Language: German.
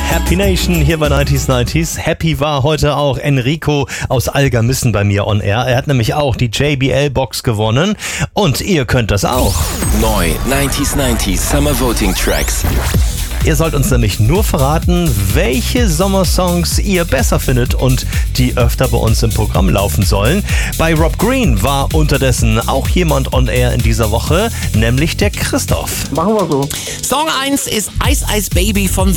Happy Nation hier bei 90s. Happy war heute auch Enrico aus Algermissen bei mir on air. Er hat nämlich auch die JBL-Box gewonnen und ihr könnt das auch. Neu 90s Summer Voting Tracks. Ihr sollt uns nämlich nur verraten, welche Sommersongs ihr besser findet und die öfter bei uns im Programm laufen sollen. Bei Rob Green war unterdessen auch jemand on air in dieser Woche, nämlich der Christoph. Machen wir so. Song 1 ist Ice Ice Baby von